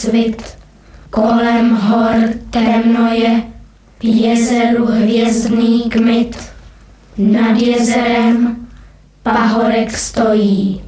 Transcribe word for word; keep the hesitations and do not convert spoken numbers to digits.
svit, kolem hor temno je, v jezeru hvězdný kmit, nad jezerem pahorek stojí.